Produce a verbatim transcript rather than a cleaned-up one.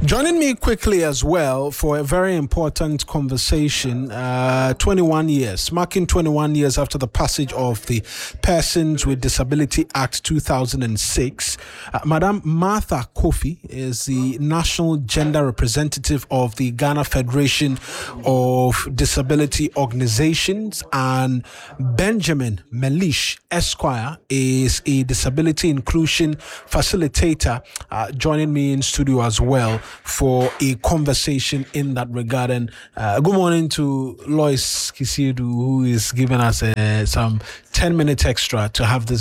Joining me quickly as well for a very important conversation, uh, twenty-one years, marking twenty-one years after the passage of the Persons with Disability Act two thousand six. Uh, Madam Martha Kofi is the National Gender Representative of the Ghana Federation of Disability Organizations, and Benjamin Melish Esquire is a Disability Inclusion Facilitator, uh, joining me in studio as well for a conversation in that regard. And uh, good morning to Lois Kisiedu, who is giving us uh, some ten minutes extra to have this